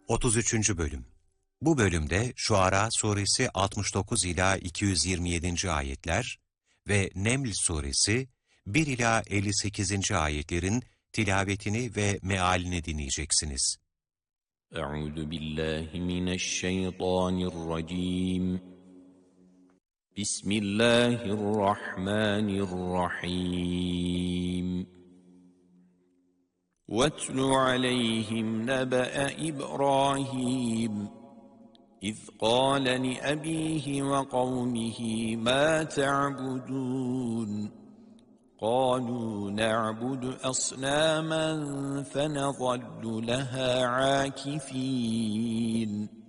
33. Bölüm. Bu bölümde Şuara suresi 69 ila 227. ayetler ve Neml suresi 1 ila 58. ayetlerin tilavetini ve mealini dinleyeceksiniz. Euzu billahi mineşşeytanirracim. Bismillahirrahmanirrahim. وَاتْلُ عَلَيْهِمْ نَبَأَ إِبْرَاهِيمَ إِذْ قَالَ لِأَبِيهِ وَقَوْمِهِ مَا تَعْبُدُونَ قَالُوا نَعْبُدُ أَصْنَامًا فَنَظَلُّ لَهَا عَاكِفِينَ